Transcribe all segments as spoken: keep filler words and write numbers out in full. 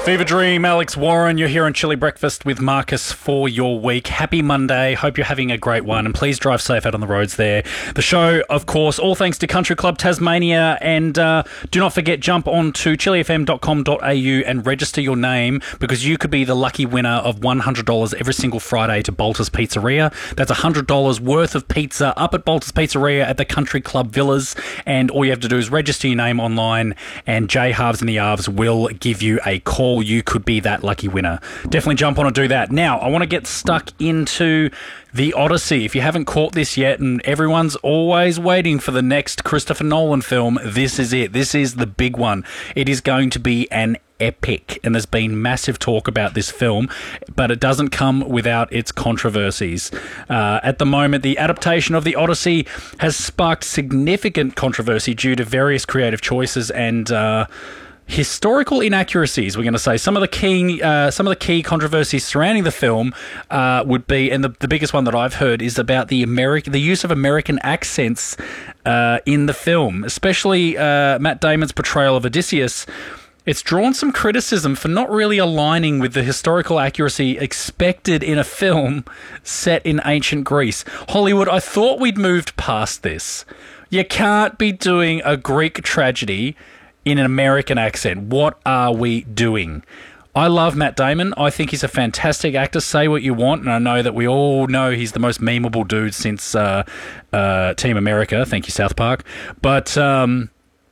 Fever Dream, Alex Warren, you're here on Chili Breakfast with Marcus for your week. Happy Monday. Hope you're having a great one, and please drive safe out on the roads there. The show, of course, all thanks to Country Club Tasmania, and uh, do not forget, jump on to chili f m dot com dot a u and register your name, because you could be the lucky winner of one hundred dollars every single Friday to Bolter's Pizzeria. That's one hundred dollars worth of pizza up at Bolter's Pizzeria at the Country Club Villas, and all you have to do is register your name online, and J Halves and the Arves will give you a call. You could be that lucky winner. Definitely jump on and do that. Now, I want to get stuck into The Odyssey. If you haven't caught this yet, and everyone's always waiting for the next Christopher Nolan film, this is it. This is the big one. It is going to be an epic, and there's been massive talk about this film, but it doesn't come without its controversies. Uh, at the moment, the adaptation of The Odyssey has sparked significant controversy due to various creative choices and uh, historical inaccuracies. We're going to say some of the key, uh, some of the key controversies surrounding the film uh, would be, and the, the biggest one that I've heard is about the American, the use of American accents uh, in the film, especially uh, Matt Damon's portrayal of Odysseus. It's drawn some criticism for not really aligning with the historical accuracy expected in a film set in ancient Greece. Hollywood, I thought we'd moved past this. You can't be doing a Greek tragedy in an American accent. What are we doing? I love Matt Damon. I think he's a fantastic actor. Say what you want, and I know that we all know he's the most memeable dude since uh, uh, Team America. Thank you, South Park. But um,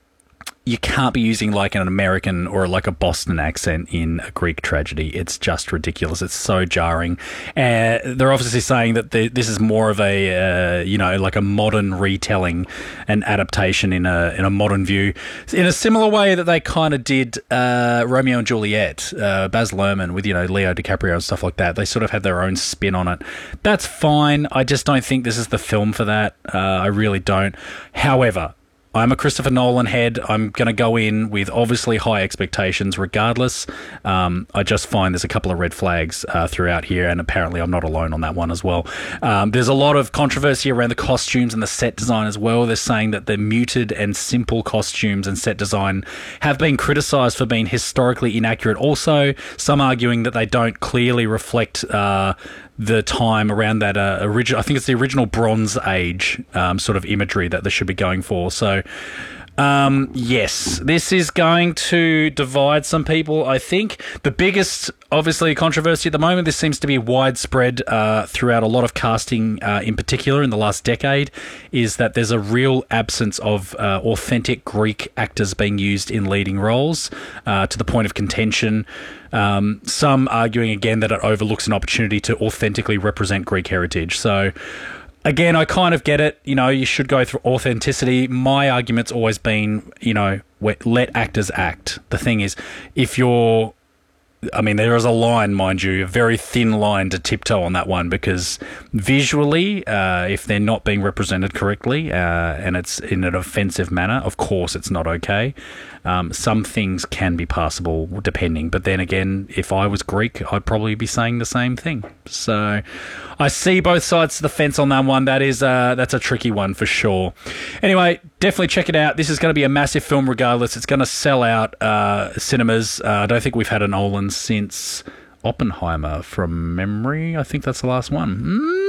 you can't be using like an American or like a Boston accent in a Greek tragedy. It's just ridiculous. It's so jarring. Uh, they're obviously saying that the, this is more of a, uh, you know, like a modern retelling and adaptation in a in a modern view, in a similar way that they kind of did uh, Romeo and Juliet, uh, Baz Luhrmann with, you know, Leo DiCaprio and stuff like that. They sort of have their own spin on it. That's fine. I just don't think this is the film for that. Uh, I really don't. However, I'm a Christopher Nolan head. I'm going to go in with obviously high expectations regardless. Um, I just find there's a couple of red flags uh, throughout here, and apparently I'm not alone on that one as well. Um, there's a lot of controversy around the costumes and the set design as well. They're saying that the muted and simple costumes and set design have been criticised for being historically inaccurate also, some arguing that they don't clearly reflect uh, the time around that uh, original, I think it's the original Bronze Age um, sort of imagery that they should be going for. So, um, yes, this is going to divide some people, I think. The biggest, obviously, controversy at the moment, this seems to be widespread uh, throughout a lot of casting, uh, in particular in the last decade, is that there's a real absence of uh, authentic Greek actors being used in leading roles uh, to the point of contention. Um, some arguing again that it overlooks an opportunity to authentically represent Greek heritage. So, again, I kind of get it. You know, you should go through authenticity. My argument's always been, you know, let actors act. The thing is, if you're, I mean, there is a line, mind you, a very thin line to tiptoe on that one, because visually, uh, if they're not being represented correctly uh, and it's in an offensive manner, of course it's not okay. Um, some things can be passable depending, but then again, if I was Greek, I'd probably be saying the same thing. So I see both sides of the fence on that one. That is, uh, that's a tricky one for sure. Anyway, definitely check it out. This is going to be a massive film regardless. It's going to sell out uh, cinemas. Uh, I don't think we've had a Nolan since Oppenheimer from memory. I think that's the last one.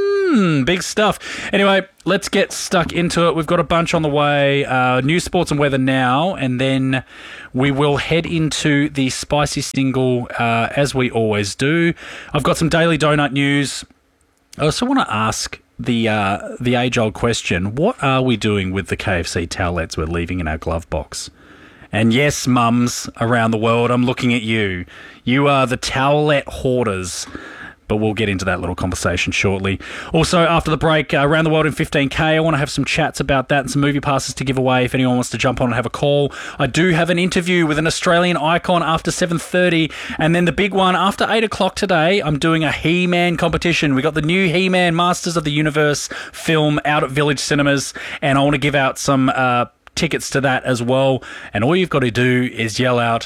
Mm, big stuff. Anyway, let's get stuck into it. We've got a bunch on the way. Uh, news, sports and weather now, and then we will head into the spicy single uh, as we always do. I've got some Daily Donut news. I also want to ask the uh, the age-old question, what are we doing with the K F C towelettes we're leaving in our glove box? And yes, mums around the world, I'm looking at you. You are the towelette hoarders. But we'll get into that little conversation shortly. Also, after the break, uh, Around the World in fifteen K, I want to have some chats about that and some movie passes to give away if anyone wants to jump on and have a call. I do have an interview with an Australian icon after seven thirty, and then the big one after eight o'clock today, I'm doing a He-Man competition. We got the new He-Man Masters of the Universe film out at Village Cinemas, and I want to give out some uh, tickets to that as well. And all you've got to do is yell out,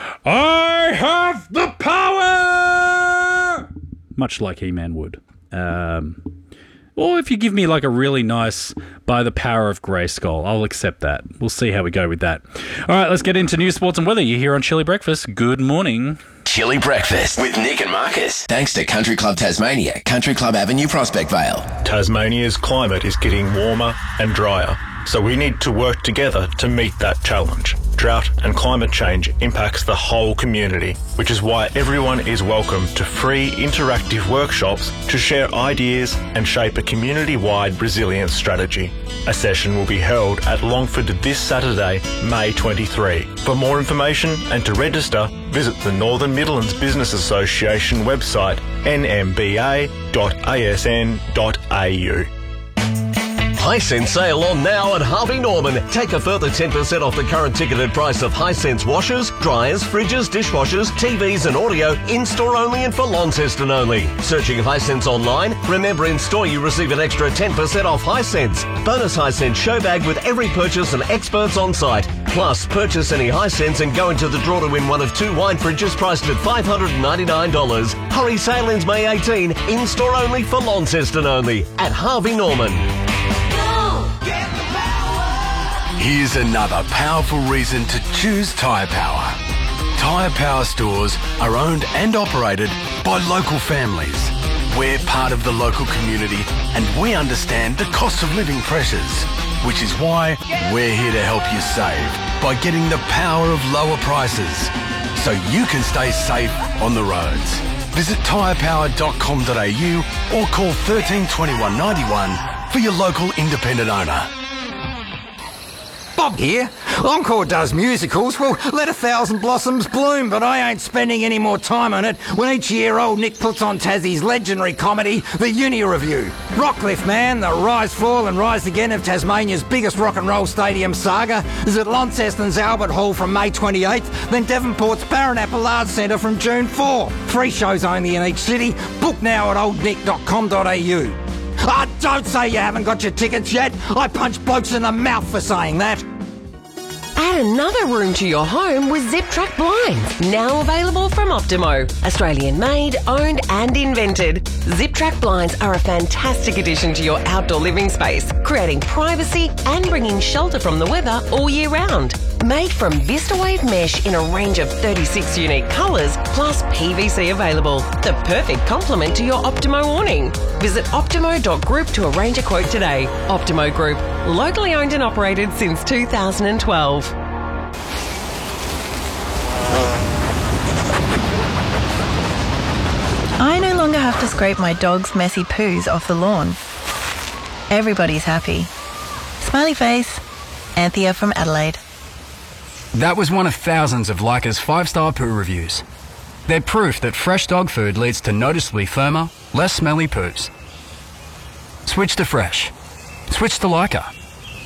"I have the power!" Much like He-Man would. Um, Or if you give me like a really nice By the Power of Grayskull, I'll accept that. We'll see how we go with that. All right, let's get into news, sports and weather. You're here on Chilly Breakfast. Good morning. Chilly Breakfast with Nick and Marcus. Thanks to Country Club Tasmania, Country Club Avenue, Prospect Vale. Tasmania's climate is getting warmer and drier, so we need to work together to meet that challenge. Drought and climate change impacts the whole community, which is why everyone is welcome to free interactive workshops to share ideas and shape a community-wide resilience strategy. A session will be held at Longford this Saturday, May twenty-third. For more information and to register, visit the Northern Midlands Business Association website n m b a dot a s n dot a u. Hisense sale on now at Harvey Norman. Take a further ten percent off the current ticketed price of Hisense washers, dryers, fridges, dishwashers, T Vs and audio, in-store only and for Launceston only. Searching Hisense online? Remember, in store you receive an extra ten percent off Hisense. Bonus Hisense show bag with every purchase and experts on site. Plus, purchase any Hisense and go into the draw to win one of two wine fridges priced at five hundred ninety-nine dollars. Hurry, sale ends May eighteenth. In-store only for Launceston only at Harvey Norman. Here's another powerful reason to choose Tyre Power. Tyre Power stores are owned and operated by local families. We're part of the local community and we understand the cost of living pressures, which is why we're here to help you save by getting the power of lower prices so you can stay safe on the roads. Visit tyre power dot com dot a u or call one three two one nine one for your local independent owner. Bob here. Encore does musicals. Well, let a thousand blossoms bloom, but I ain't spending any more time on it when each year old Nick puts on Tassie's legendary comedy, The Uni Review. Rockcliffe, man, the rise, fall and rise again of Tasmania's biggest rock and roll stadium saga is at Launceston's Albert Hall from May twenty-eighth, then Devonport's Barron-Apple Arts Centre from June fourth. Three shows only in each city. Book now at old nick dot com dot a u. Ah, don't say you haven't got your tickets yet. I punch blokes in the mouth for saying that. Add another room to your home with Zip Track Blinds, now available from Optimo. Australian made, owned and invented. Zip Track Blinds are a fantastic addition to your outdoor living space, creating privacy and bringing shelter from the weather all year round. Made from VistaWave mesh in a range of thirty-six unique colours, plus P V C available. The perfect complement to your Optimo awning. Visit optimo dot group to arrange a quote today. Optimo Group, locally owned and operated since two thousand twelve. I no longer have to scrape my dog's messy poos off the lawn. Everybody's happy. Smiley face. Anthea from Adelaide. That was one of thousands of Leica's five-star poo reviews. They're proof that fresh dog food leads to noticeably firmer, less smelly poos. Switch to fresh. Switch to Leica.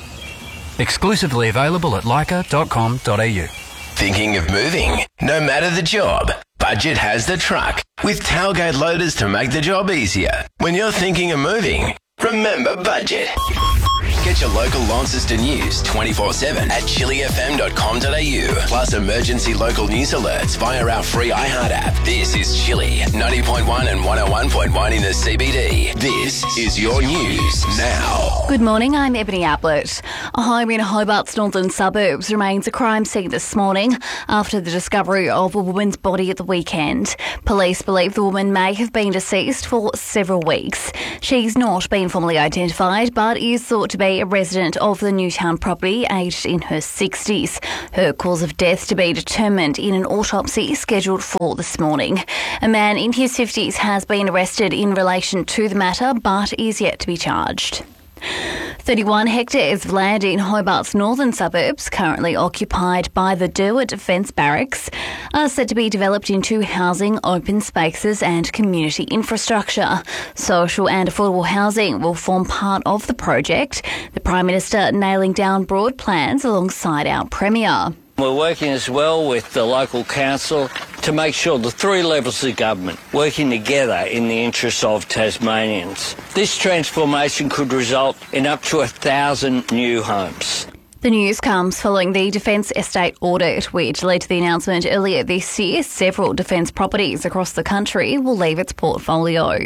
Exclusively available at leica dot com dot a u. Thinking of moving? No matter the job, Budget has the truck with tailgate loaders to make the job easier. When you're thinking of moving, remember Budget. Get your local Launceston news twenty-four seven at chilly f m dot com dot a u. Plus emergency local news alerts via our free iHeart app. This is Chilly, ninety point one and one oh one point one in the C B D. This is your news now. Good morning, I'm Ebony Ablett. A home in Hobart's northern suburbs remains a crime scene this morning after the discovery of a woman's body at the weekend. Police believe the woman may have been deceased for several weeks. She's not been formally identified, but is thought to be a resident of the Newtown property, aged in her sixties. Her cause of death to be determined in an autopsy scheduled for this morning. A man in his fifties has been arrested in relation to the matter, but is yet to be charged. thirty-one hectares of land in Hobart's northern suburbs, currently occupied by the Derwent Defence Barracks, are set to be developed into housing, open spaces and community infrastructure. Social and affordable housing will form part of the project, the Prime Minister nailing down broad plans alongside our Premier. We're working as well with the local council to make sure the three levels of government working together in the interests of Tasmanians. This transformation could result in up to a thousand new homes. The news comes following the Defence Estate Audit, which led to the announcement earlier this year several defence properties across the country will leave its portfolio.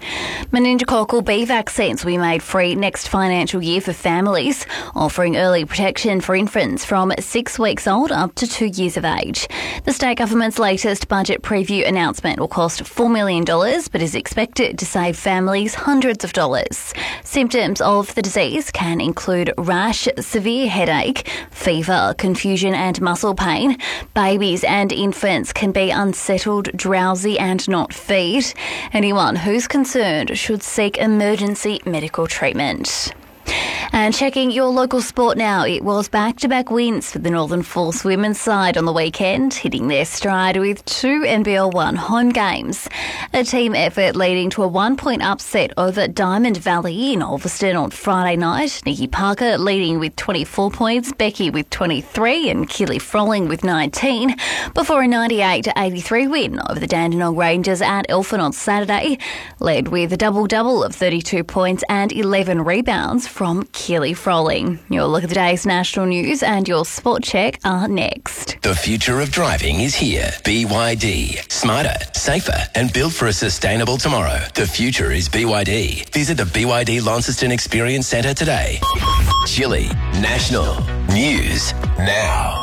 Meningococcal B vaccines will be made free next financial year for families, offering early protection for infants from six weeks old up to two years of age. The state government's latest budget preview announcement will cost four million dollars but is expected to save families hundreds of dollars. Symptoms of the disease can include rash, severe headache, fever, confusion and muscle pain. Babies and infants can be unsettled, drowsy and not feed. Anyone who's concerned should seek emergency medical treatment. And checking your local sport now, it was back-to-back wins for the Northern Force women's side on the weekend, hitting their stride with two N B L one home games. A team effort leading to a one-point upset over Diamond Valley in Ulverston on Friday night. Nikki Parker leading with twenty-four points, Becky with twenty-three and Keely Frolling with nineteen, before a ninety-eight to eighty-three win over the Dandenong Rangers at Elphin on Saturday, led with a double-double of thirty-two points and eleven rebounds from Keely Frolling. Your look at the day's national news and your sport check are next. The future of driving is here. B Y D. Smarter, safer and built for a sustainable tomorrow. The future is B Y D. Visit the B Y D Launceston Experience Centre today. Chile National News Now.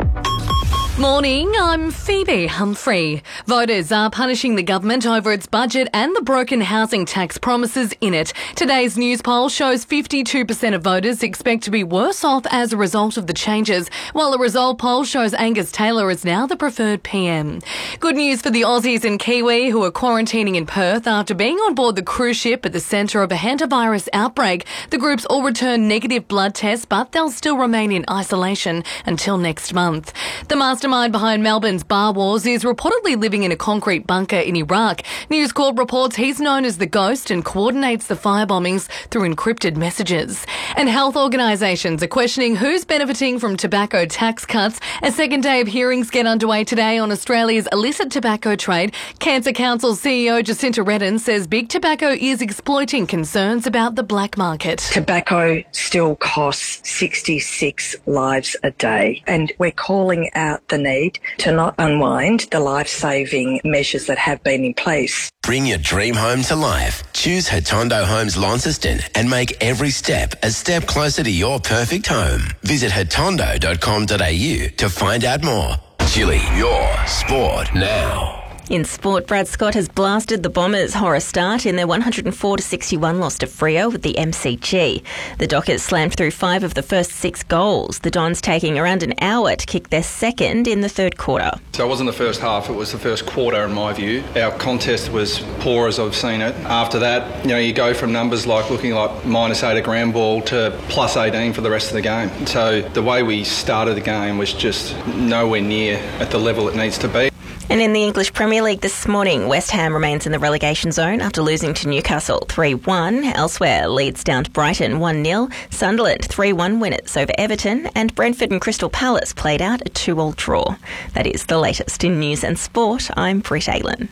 Morning, I'm Phoebe Humphrey. Voters are punishing the government over its budget and the broken housing tax promises in it. Today's news poll shows fifty-two percent of voters expect to be worse off as a result of the changes, while the result poll shows Angus Taylor is now the preferred P M. Good news for the Aussies and Kiwi who are quarantining in Perth after being on board the cruise ship at the centre of a hantavirus outbreak. The groups all returned negative blood tests, but they'll still remain in isolation until next month. The mastermind behind Melbourne's bar wars is reportedly living in a concrete bunker in Iraq. News Corp reports he's known as the Ghost and coordinates the firebombings through encrypted messages. And health organisations are questioning who's benefiting from tobacco tax cuts. A second day of hearings get underway today on Australia's illicit tobacco trade. Cancer Council C E O Jacinta Redden says big tobacco is exploiting concerns about the black market. Tobacco still costs sixty-six lives a day, and we're calling out the need to not unwind the life-saving measures that have been in place. Bring your dream home to life. Choose Hatondo Homes Launceston and make every step a step closer to your perfect home. Visit hatondo dot com dot a u to find out more. Chile, your sport now. In sport, Brad Scott has blasted the Bombers' horror start in their one oh four to sixty-one loss to Freo with the M C G. The Dockers slammed through five of the first six goals, the Dons taking around an hour to kick their second in the third quarter. So it wasn't the first half, it was the first quarter in my view. Our contest was poor as I've seen it. After that, you know, you go from numbers like looking like minus eight a ground ball to plus eighteen for the rest of the game. So the way we started the game was just nowhere near at the level it needs to be. And in the English Premier League this morning, West Ham remains in the relegation zone after losing to Newcastle three one. Elsewhere, Leeds down to Brighton one nil. Sunderland three one winners over Everton. And Brentford and Crystal Palace played out a two all draw. That is the latest in news and sport. I'm Britt Aylan.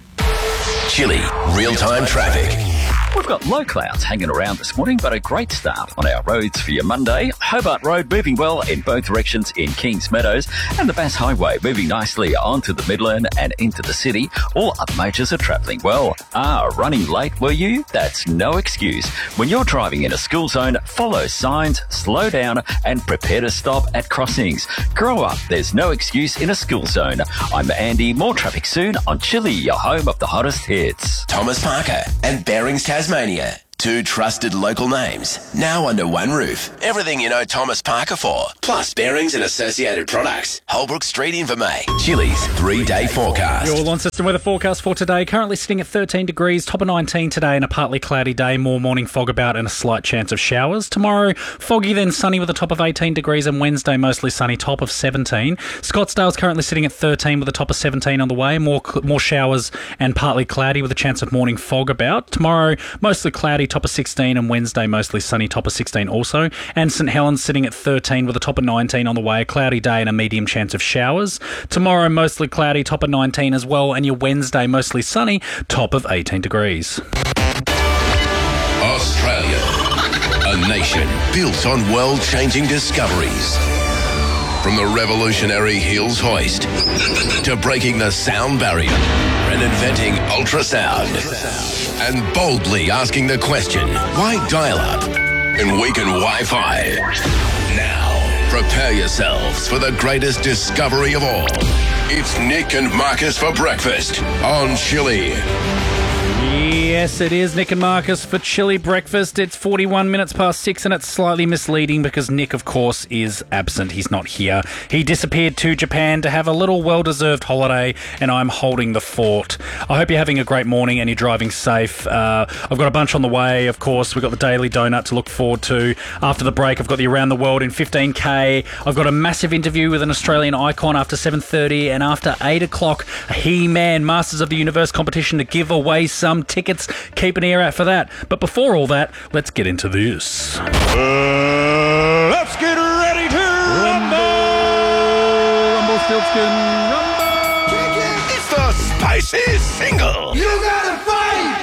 Chile real-time traffic. We've got low clouds hanging around this morning, but a great start on our roads for your Monday. Hobart Road moving well in both directions in Kings Meadows, and the Bass Highway moving nicely onto the Midland and into the city. All other majors are travelling well. Ah, running late, were you? That's no excuse. When you're driving in a school zone, follow signs, slow down, and prepare to stop at crossings. Grow up, there's no excuse in a school zone. I'm Andy, more traffic soon on Chile, your home of the hottest hits. Thomas Parker and Bearings Tasmania. Two trusted local names, now under one roof. Everything you know Thomas Parker for, plus bearings and associated products. Holbrook Street in Vermey. Chile's three-day forecast. Your Launceston weather forecast for today, currently sitting at thirteen degrees, top of nineteen today and a partly cloudy day, more morning fog about and a slight chance of showers. Tomorrow, foggy then sunny with a top of eighteen degrees, and Wednesday mostly sunny, top of seventeen. Scottsdale's currently sitting at thirteen with a top of seventeen on the way, more more showers and partly cloudy with a chance of morning fog about. Tomorrow, mostly cloudy, top of sixteen, and Wednesday mostly sunny, top of sixteen also. And St Helens sitting at thirteen with a top of nineteen on the way, a cloudy day and a medium chance of showers. Tomorrow mostly cloudy, top of nineteen as well, and your Wednesday mostly sunny, top of eighteen degrees. Australia, a nation built on world-changing discoveries. From the revolutionary Hills hoist to breaking the sound barrier and inventing ultrasound. And boldly asking the question, why dial-up and weaken Wi-Fi? Now, prepare yourselves for the greatest discovery of all. It's Nick and Marcus for breakfast on Chili. Yes, it is Nick and Marcus for Chili Breakfast. It's forty-one minutes past six and it's slightly misleading because Nick, of course, is absent. He's not here. He disappeared to Japan to have a little well-deserved holiday and I'm holding the fort. I hope you're having a great morning and you're driving safe. Uh, I've got a bunch on the way, of course. We've got the Daily Donut to look forward to. After the break, I've got the Around the World in fifteen K. I've got a massive interview with an Australian icon after seven thirty and after eight o'clock, a He-Man Masters of the Universe competition to give away some tickets. Keep an ear out for that. But before all that, let's get into this. Uh, let's get ready to rumble! Rumble, Stiltskin, rumble! It's the Spicy Single! You gotta fight!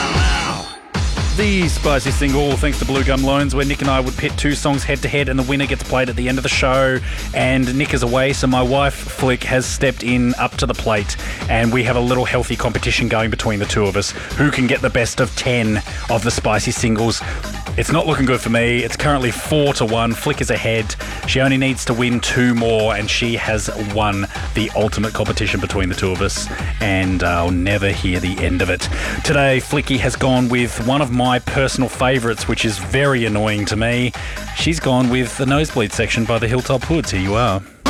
The Spicy Single, thanks to Blue Gum Loans, where Nick and I would pit two songs head-to-head and the winner gets played at the end of the show. And Nick is away, so my wife, Flick, has stepped in up to the plate and we have a little healthy competition going between the two of us. Who can get the best of ten of the Spicy Singles? It's not looking good for me. It's currently four to one. Flick is ahead. She only needs to win two more and she has won the ultimate competition between the two of us. And I'll never hear the end of it. Today, Flicky has gone with one of my personal favourites, which is very annoying to me. She's gone with the Nosebleed section by the Hilltop Hoods. Here you are.